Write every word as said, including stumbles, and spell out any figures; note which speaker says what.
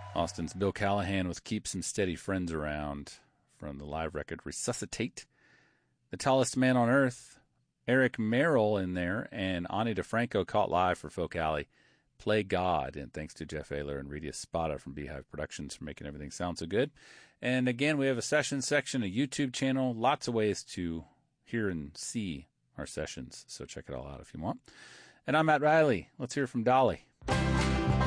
Speaker 1: Austin's Bill Callahan with Keep Some Steady Friends Around from the live record Resuscitate. The Tallest Man on Earth, Eric Merrill in there, and Ani DeFranco caught live for Folk Alley. Play God, and thanks to Jeff Ayler and Rita Spada from Beehive Productions for making everything sound so good. And again, we have a session section, a YouTube channel, lots of ways to hear and see our sessions, so check it all out if you want. And I'm Matt Riley. Let's hear from Dolly.